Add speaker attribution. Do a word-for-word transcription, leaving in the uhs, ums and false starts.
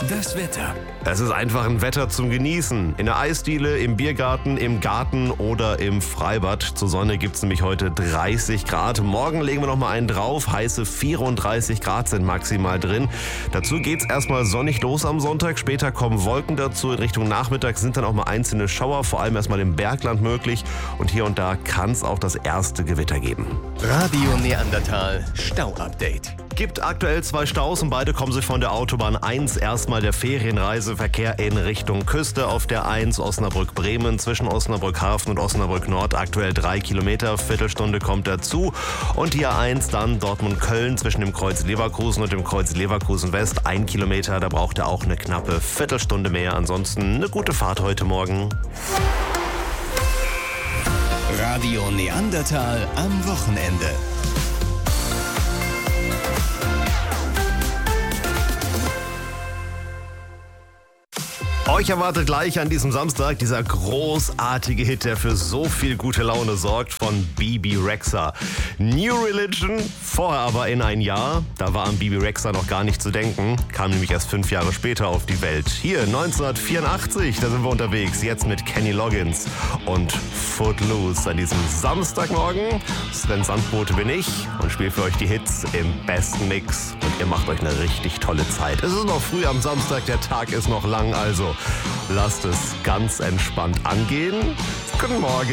Speaker 1: Das Wetter.
Speaker 2: Es ist einfach ein Wetter zum Genießen. In der Eisdiele, im Biergarten, im Garten oder im Freibad. Zur Sonne gibt es nämlich heute dreißig Grad. Morgen legen wir noch mal einen drauf. Heiße vierunddreißig Grad sind maximal drin. Dazu geht es erstmal sonnig los am Sonntag. Später kommen Wolken dazu. In Richtung Nachmittag sind dann auch mal einzelne Schauer, vor allem erstmal im Bergland möglich. Und hier und da kann es auch das erste Gewitter geben.
Speaker 1: Radio Neandertal Stau-Update.
Speaker 2: Gibt aktuell zwei Staus und beide kommen sich von der Autobahn eins. Erstmal der Ferienreiseverkehr in Richtung Küste auf der eins Osnabrück-Bremen zwischen Osnabrück-Hafen und Osnabrück-Nord. Aktuell drei Kilometer, Viertelstunde kommt dazu. Und die A eins dann Dortmund-Köln zwischen dem Kreuz Leverkusen und dem Kreuz Leverkusen-West. Ein Kilometer, da braucht er auch eine knappe Viertelstunde mehr. Ansonsten eine gute Fahrt heute Morgen.
Speaker 1: Radio Neandertal am Wochenende.
Speaker 2: Euch erwartet gleich an diesem Samstag dieser großartige Hit, der für so viel gute Laune sorgt, von Bebe Rexha. New Religion, vorher aber in ein Jahr. Da war an Bebe Rexha noch gar nicht zu denken. Kam nämlich erst fünf Jahre später auf die Welt. Hier neunzehnhundertvierundachtzig, da sind wir unterwegs. Jetzt mit Kenny Loggins und Footloose an diesem Samstagmorgen. Sven Sandbote bin ich und spiele für euch die Hits im besten Mix. Und ihr macht euch eine richtig tolle Zeit. Es ist noch früh am Samstag, der Tag ist noch lang, also lasst es ganz entspannt angehen. Guten Morgen.